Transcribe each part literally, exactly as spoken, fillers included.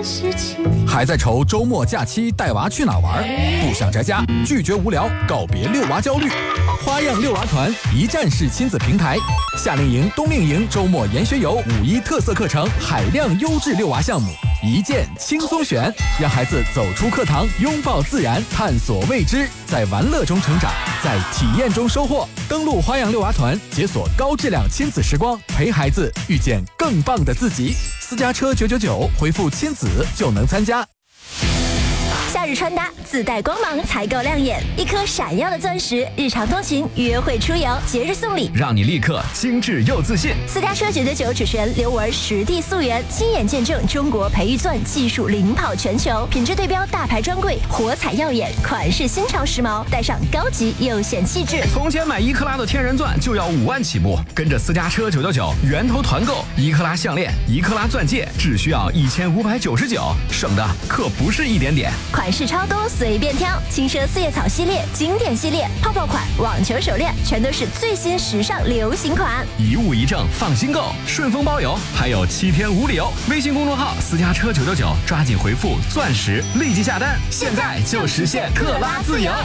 件事情。 还在愁周末假期带娃去哪玩？不想宅家，拒绝无聊，告别遛娃焦虑。花样遛娃团一站式亲子平台，夏令营、冬令营、周末研学游、五一特色课程，海量优质遛娃项目，一键轻松选，让孩子走出课堂，拥抱自然，探索未知，在玩乐中成长，在体验中收获。登录花样遛娃团，解锁高质量亲子时光，陪孩子遇见更棒的自己。私家车九九九，回复亲子就能参加。 夏日穿搭自带光芒才够亮眼，一颗闪耀的钻石，日常通勤、约会出游、节日送礼， 让你立刻精致又自信。 私家车九九九主持人刘文实地溯源，亲眼见证中国培育钻技术领跑全球，品质对标大牌专柜，火彩耀眼，款式新潮时髦，带上高级又显气质。 从前买一克拉的天然钻就要五万起步，跟着私家车九九九源头团购，一克拉项链、一克拉钻戒只需要一千五百九十九，省的可不是一点点。 款式超多，随便挑，轻奢四叶草系列、经典系列、泡泡款、网球手链，全都是最新时尚流行款。 一物一证，放心购，顺丰包邮，还有七天无理由。微信公众号私家车九九九，抓紧回复钻石，立即下单，现在就实现克拉自由。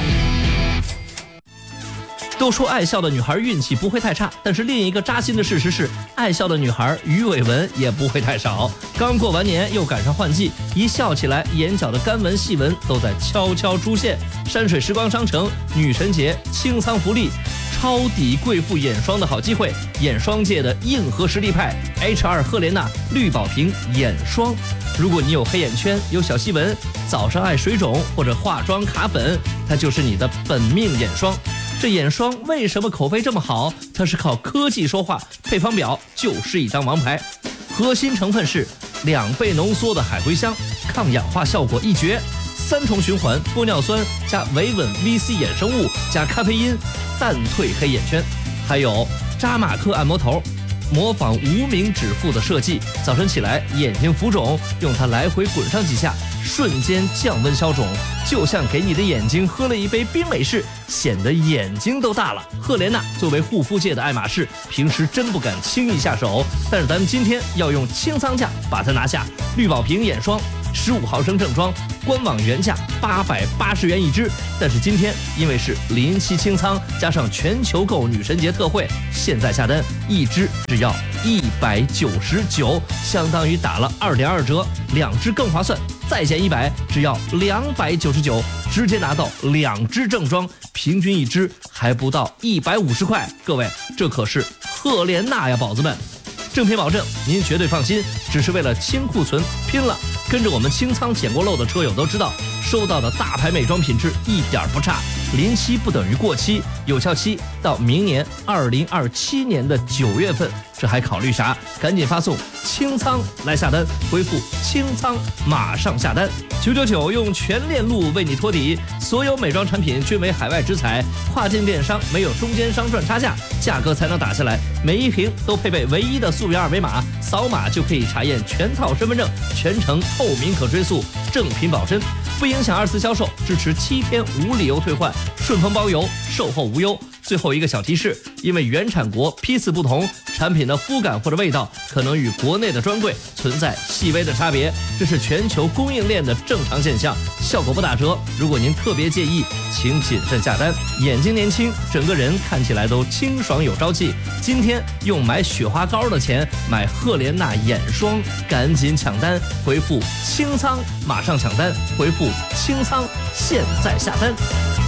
都说爱笑的女孩运气不会太差，但是另一个扎心的事实是，爱笑的女孩鱼尾纹也不会太少。刚过完年，又赶上换季，一笑起来，眼角的干纹细纹都在悄悄出现。山水时光商城女神节清仓福利，超抵贵妇眼霜的好机会，眼霜界的硬核实力派 H 二 赫莲娜绿宝瓶眼霜。如果你有黑眼圈、有小细纹，早上爱水肿或者化妆卡粉，它就是你的本命眼霜。这眼霜为什么口碑这么好？它是靠科技说话，配方表就是一张王牌。核心成分是两倍浓缩的海茴香，抗氧化效果一绝，三重循环玻尿酸加维稳 V C 衍生物加咖啡因，淡退黑眼圈。还有扎马克按摩头，模仿无名指腹的设计，早晨起来眼睛浮肿，用它来回滚上几下，瞬间降温消肿，就像给你的眼睛喝了一杯冰美式，显得眼睛都大了。赫莲娜作为护肤界的爱马仕，平时真不敢轻易下手，但是咱们今天要用清仓价把它拿下。绿宝瓶眼霜十五毫升正装，官网原价八百八十元一支，但是今天因为是临期清仓，加上全球购女神节特惠，现在下单一支只要一百九十九，相当于打了二点二折，两支更划算，再减一百，只要两百九十九，直接拿到两支正装，平均一支还不到一百五十块。各位，这可是赫莲娜呀，宝子们！正品保证，您绝对放心。只是为了清库存，拼了！跟着我们清仓捡过漏的车友都知道，收到的大牌美妆品质一点不差。临期不等于过期，有效期到明年二零二七年的九月份，这还考虑啥？赶紧发送清仓来下单，回复清仓马上下单。九九九用全链路为你托底，所有美妆产品均为海外直采，跨境电商没有中间商赚差价，价格才能打下来。每一瓶都配备唯一的溯源二维码，扫码就可以查验全套身份证，全程透明可追溯，正品保真，不影响二次销售，支持七天无理由退换，顺丰包邮，售后无忧。最后一个小提示，因为原产国批次不同，产品的肤感或者味道可能与国内的专柜存在细微的差别，这是全球供应链的正常现象，效果不打折。如果您特别介意，请谨慎下单。眼睛年轻，整个人看起来都清爽有朝气。今天用买雪花膏的钱买赫莲娜眼霜，赶紧抢单，回复清仓马上抢单，回复清仓现在下单。